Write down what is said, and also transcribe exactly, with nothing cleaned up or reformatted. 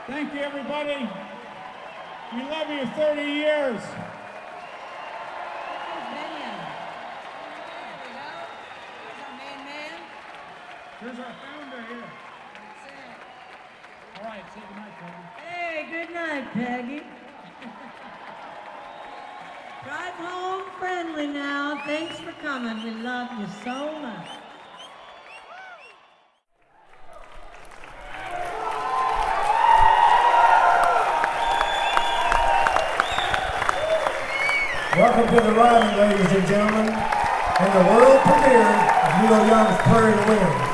Thank you, everybody. We love you thirty years. Here's our founder here. That's it. All right, say goodnight, Peggy. Hey, good night, Peggy. Drive home friendly now. Thanks for coming. We love you so much. Welcome to the riding, ladies and gentlemen, and the world premiere of Neil Young's Prairie Wind.